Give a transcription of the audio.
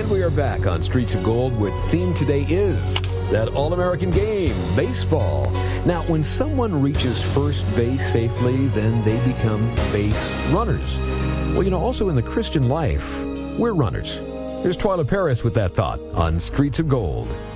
And we are back on Streets of Gold, where the theme today is that all-American game, baseball. Now, when someone reaches first base safely, then they become base runners. Well, also in the Christian life, we're runners. Here's Twyla Paris with that thought on Streets of Gold.